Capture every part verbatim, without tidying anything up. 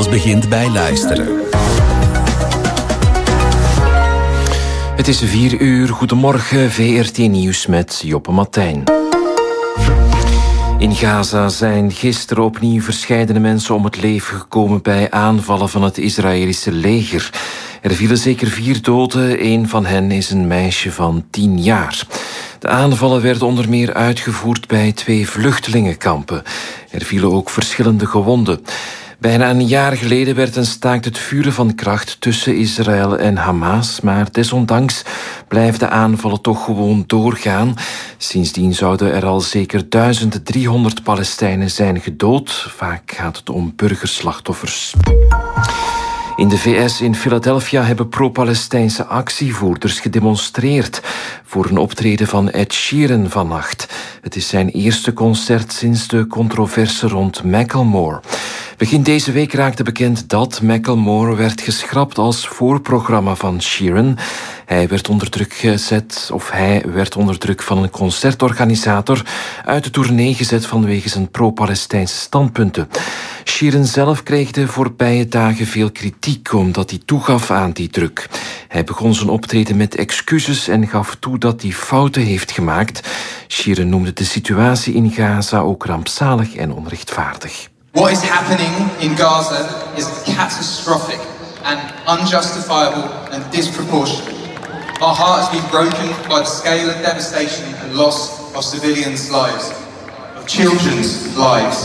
Alles begint bij luisteren. Het is vier uur. Goedemorgen, V R T Nieuws met Joppe Matijn. In Gaza zijn gisteren opnieuw verscheidene mensen om het leven gekomen bij aanvallen van het Israëlische leger. Er vielen zeker vier doden, een van hen is een meisje van tien jaar. De aanvallen werden onder meer uitgevoerd bij twee vluchtelingenkampen. Er vielen ook verschillende gewonden. Bijna een jaar geleden werd een staakt het vuren van kracht tussen Israël en Hamas, maar desondanks blijven de aanvallen toch gewoon doorgaan. Sindsdien zouden er al zeker duizend driehonderd Palestijnen zijn gedood. Vaak gaat het om burgerslachtoffers. In de V S in Philadelphia hebben pro-Palestijnse actievoerders gedemonstreerd voor een optreden van Ed Sheeran vannacht. Het is zijn eerste concert sinds de controverse rond Macklemore. Begin deze week raakte bekend dat Macklemore werd geschrapt als voorprogramma van Sheeran. Hij werd onder druk gezet, of hij werd onder druk van een concertorganisator uit de tournee gezet vanwege zijn pro-Palestijnse standpunten. Sheeran zelf kreeg de voorbije dagen veel kritiek omdat hij toegaf aan die druk. Hij begon zijn optreden met excuses en gaf toe dat hij fouten heeft gemaakt. Sheeran noemde de situatie in Gaza ook rampzalig en onrechtvaardig. What is happening in Gaza is catastrophic and unjustifiable and disproportionate. Our heart has been broken by the scale of devastation and loss of civilians' lives, of children's lives.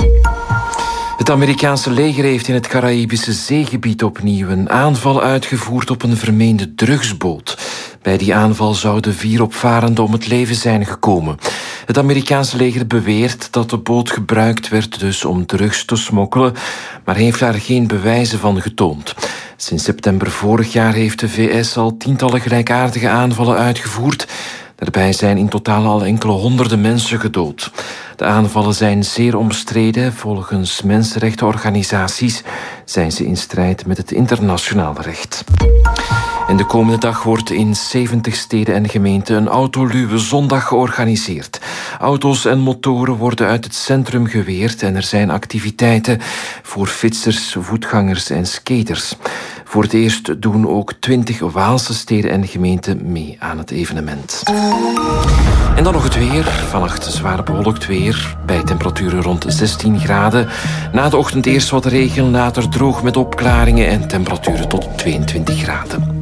Het Amerikaanse leger heeft in het Caraïbische zeegebied opnieuw een aanval uitgevoerd op een vermeende drugsboot. Bij die aanval zouden vier opvarenden om het leven zijn gekomen. Het Amerikaanse leger beweert dat de boot gebruikt werd dus om drugs te smokkelen, maar heeft daar geen bewijzen van getoond. Sinds september vorig jaar heeft de V S al tientallen gelijkaardige aanvallen uitgevoerd. Daarbij zijn in totaal al enkele honderden mensen gedood. De aanvallen zijn zeer omstreden. Volgens mensenrechtenorganisaties zijn ze in strijd met het internationale recht. En de komende dag wordt in zeventig steden en gemeenten een autoluwe zondag georganiseerd. Auto's en motoren worden uit het centrum geweerd en er zijn activiteiten voor fietsers, voetgangers en skaters. Voor het eerst doen ook twintig Waalse steden en gemeenten mee aan het evenement. En dan nog het weer. Vannacht zwaar bewolkt weer, bij temperaturen rond zestien graden. Na de ochtend eerst wat regen, later droog met opklaringen en temperaturen tot tweeëntwintig graden.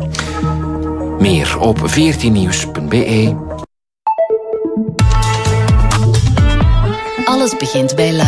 Meer op v r t nieuws punt b e. Alles begint bij luisteren.